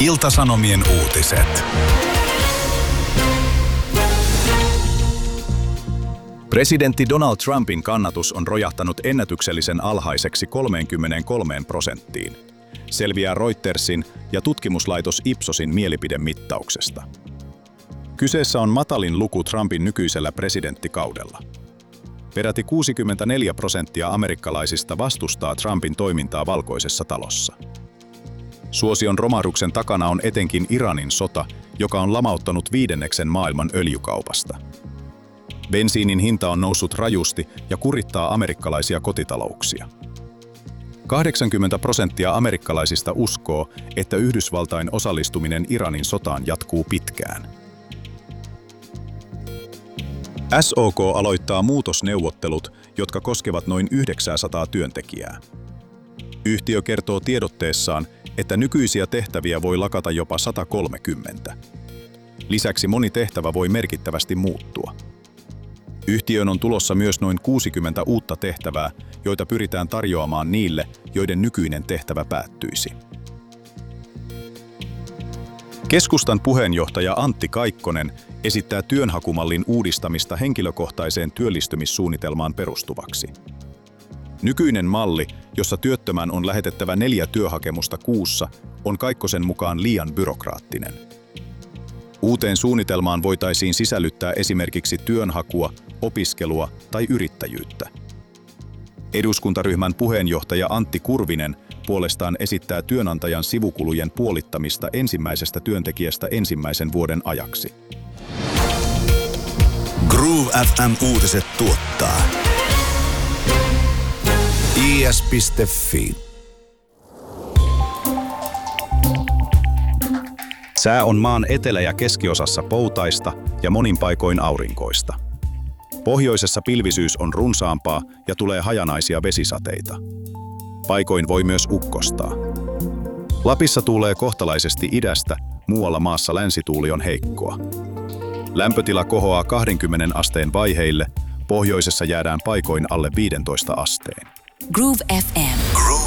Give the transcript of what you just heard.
Ilta-Sanomien uutiset. Presidentti Donald Trumpin kannatus on rojahtanut ennätyksellisen alhaiseksi 33%. Selviää Reutersin ja tutkimuslaitos Ipsosin mielipidemittauksesta. Kyseessä on matalin luku Trumpin nykyisellä presidenttikaudella. Peräti 64% amerikkalaisista vastustaa Trumpin toimintaa Valkoisessa talossa. Suosion romahduksen takana on etenkin Iranin sota, joka on lamauttanut 1/5 maailman öljykaupasta. Bensiinin hinta on noussut rajusti ja kurittaa amerikkalaisia kotitalouksia. 80% amerikkalaisista uskoo, että Yhdysvaltain osallistuminen Iranin sotaan jatkuu pitkään. SOK aloittaa muutosneuvottelut, jotka koskevat noin 900 työntekijää. Yhtiö kertoo tiedotteessaan, että nykyisiä tehtäviä voi lakata jopa 130. Lisäksi moni tehtävä voi merkittävästi muuttua. Yhtiöön on tulossa myös noin 60 uutta tehtävää, joita pyritään tarjoamaan niille, joiden nykyinen tehtävä päättyisi. Keskustan puheenjohtaja Antti Kaikkonen esittää työnhakumallin uudistamista henkilökohtaiseen työllistymissuunnitelmaan perustuvaksi. Nykyinen malli, jossa työttömän on lähetettävä 4 työhakemusta kuussa, on Kaikkosen mukaan liian byrokraattinen. Uuteen suunnitelmaan voitaisiin sisällyttää esimerkiksi työnhakua, opiskelua tai yrittäjyyttä. Eduskuntaryhmän puheenjohtaja Antti Kurvinen puolestaan esittää työnantajan sivukulujen puolittamista ensimmäisestä työntekijästä ensimmäisen vuoden ajaksi. Groove FM uutiset tuottaa is.fi. Sää on maan etelä- ja keskiosassa poutaista ja monin paikoin aurinkoista. Pohjoisessa pilvisyys on runsaampaa ja tulee hajanaisia vesisateita. Paikoin voi myös ukkostaa. Lapissa tuulee kohtalaisesti idästä, muualla maassa länsituuli on heikkoa. Lämpötila kohoaa 20 asteen vaiheille, pohjoisessa jäädään paikoin alle 15 asteen. Groove FM.